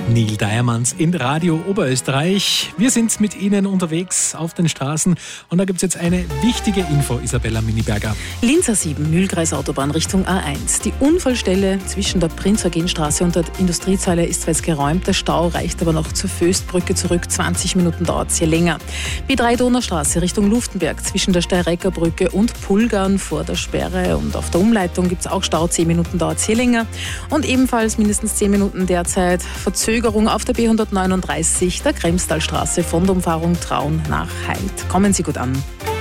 Neil Diamans in Radio Oberösterreich. Wir sind mit Ihnen unterwegs auf den Straßen und da gibt es jetzt eine wichtige Info, Isabella Miniberger. Linz A7, Mühlkreisautobahn Richtung A1. Die Unfallstelle zwischen der Prinz-Eugen-Straße und der Industriezeile ist zwar jetzt geräumt, der Stau reicht aber noch zur Föstbrücke zurück. 20 Minuten dauert es hier länger. B3 Donaustraße Richtung Luftenberg zwischen der Steireckerbrücke und Pulgern vor der Sperre und auf der Umleitung gibt es auch Stau. 10 Minuten dauert es hier länger. Und ebenfalls mindestens 10 Minuten derzeit Verzögerung auf der B139 der Kremstalstraße von der Umfahrung Traun nach Heid. Kommen Sie gut an.